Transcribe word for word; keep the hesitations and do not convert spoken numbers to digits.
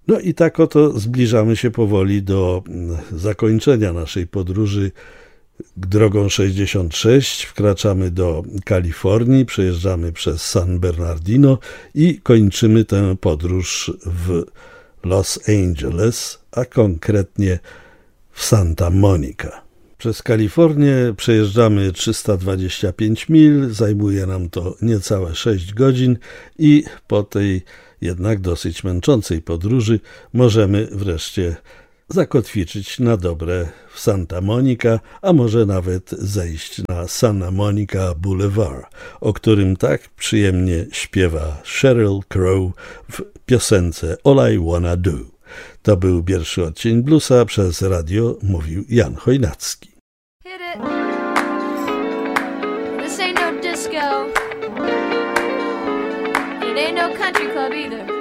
No i tak oto zbliżamy się powoli do zakończenia naszej podróży drogą sześćdziesiąt sześć. Wkraczamy do Kalifornii, przejeżdżamy przez San Bernardino i kończymy tę podróż w Los Angeles, a konkretnie w Santa Monica. Przez Kalifornię przejeżdżamy trzysta dwadzieścia pięć mil, zajmuje nam to niecałe sześć godzin i po tej jednak dosyć męczącej podróży możemy wreszcie zakotwiczyć na dobre w Santa Monica, a może nawet zejść na Santa Monica Boulevard, o którym tak przyjemnie śpiewa Sheryl Crow w piosence All I Wanna Do. To był pierwszy odcień bluesa, przez radio mówił Jan Chojnacki. Hit it. This ain't no disco. It ain't no country club either.